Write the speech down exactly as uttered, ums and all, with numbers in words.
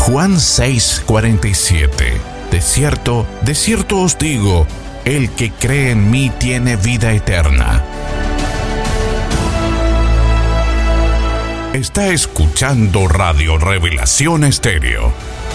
Juan seis cuarenta y siete. De cierto, de cierto os digo, el que cree en mí tiene vida eterna. Está escuchando Radio Revelación Estéreo,